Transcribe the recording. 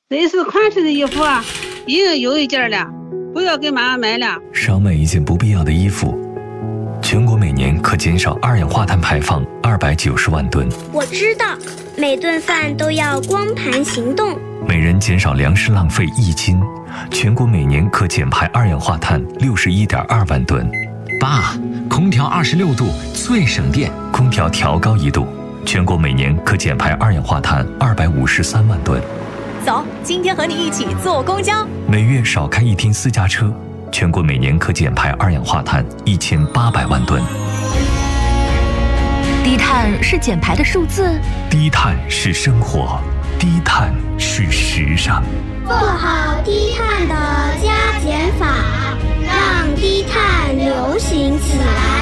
类似款式的衣服啊，已经有一件了，不要给妈妈买了。 少买一件不必要的衣服。全国每年可减少二氧化碳排放290万吨。 我知道，每顿饭都要光盘行动。 每人减少粮食浪费1斤，全国每年可减排二氧化碳61.2万吨。 爸，空调26度最省电， 空调调高1度，全国每年可减排二氧化碳253万吨。 走，今天和你一起坐公交。 每月少开1天私家车，全国每年可减排二氧化碳1800万吨。 低碳是减排的数字， 低碳是生活，低碳是时尚。 做好低碳的加减法，让低碳流行起来。